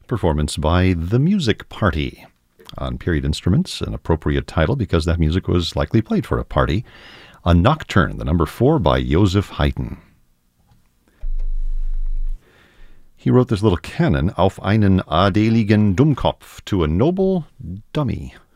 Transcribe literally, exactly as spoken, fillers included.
performance by The Music Party. On Period Instruments, an appropriate title because that music was likely played for a party. A Nocturne, the number four by Joseph Haydn. He wrote this little canon, Auf einen adeligen Dummkopf, to a noble dummy.